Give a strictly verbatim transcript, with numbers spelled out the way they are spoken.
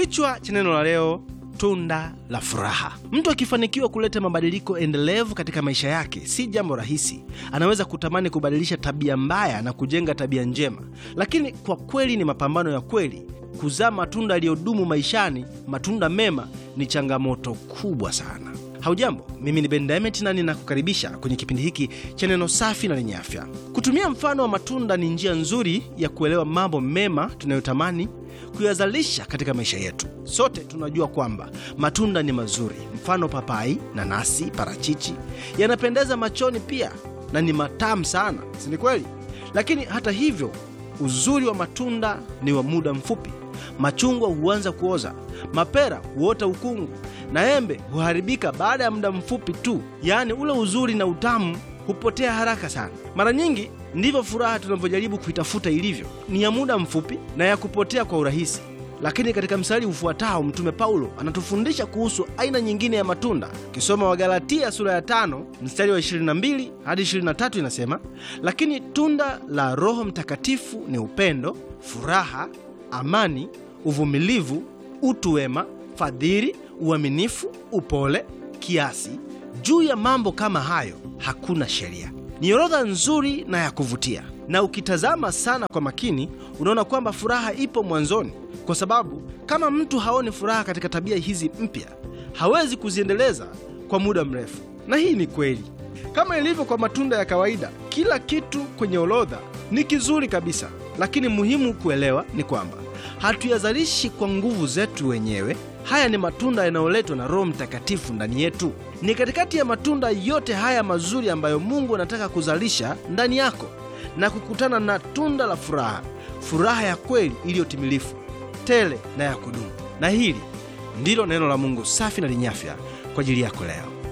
Kichwa cha neno la leo, tunda la furaha. Mtu akifanikiwa kuleta mabadiliko endelevu katika maisha yake, si jambo rahisi. Anaweza kutamani kubadilisha tabia mbaya na kujenga tabia njema, lakini kwa kweli ni mapambano ya kweli. Kuzaa matunda yaliyodumu maishani, matunda mema, ni changamoto kubwa sana. Haujambo, mimi ni Ben Diamond na ninakukaribisha kwenye kipindi hiki cha neno safi na lenye afya. Kutumia mfano wa matunda ni njia nzuri ya kuelewa mambo mema tunayotamani kuyazalisha katika maisha yetu. Sote tunajua kwamba matunda ni mazuri. Mfano papai, nanasi, parachichi yanapendeza machoni pia na ni matamu sana, si ni kweli? Lakini hata hivyo, uzuri wa matunda ni wa muda mfupi. Machungwa huanza kuoza, mapera huota ukungu, na embe huharibika baada ya muda mfupi tu. Yaani ule uzuri na utamu hupotea haraka sana. Mara nyingi ndivyo furaha tunavyojaribu kuitafuta ilivyo, ni ya muda mfupi na ya kupotea kwa urahisi. Lakini katika mstari ufuatao Mtume Paulo anatufundisha kuhusu aina nyingine ya matunda. Kisoma Wagalatia sura ya tano mstari wa ishirini na mbili hadi ishirini na tatu inasema, lakini tunda la Roho Mtakatifu ni upendo, furaha, amani, uvumilivu, utu wema, fadhili, uaminifu, upole, kiasi. Juu ya mambo kama hayo hakuna sheria. Ni orodha nzuri na ya kuvutia, na ukitazama sana kwa makini unaona kwamba furaha ipo mwanzoni, kwa sababu kama mtu haoni furaha katika tabia hizi mpya, hawezi kuziendeleza kwa muda mrefu. Na hii ni kweli. Kama ilivyo kwa matunda ya kawaida, kila kitu kwenye orodha ni kizuri kabisa, lakini muhimu kuelewa ni kwamba hatuyazalishi kwa nguvu zetu wenyewe. Haya ni matunda yanayoletwa na Roho Mtakatifu ndani yetu. Ni katikati ya matunda yote haya mazuri ambayo Mungu anataka kuzalisha ndani yako na kukutana na tunda la furaha, furaha ya kweli iliyotimilifu, tele na ya kudumu. Na hili ndilo neno la Mungu safi na lenye afya kwa ajili yako leo.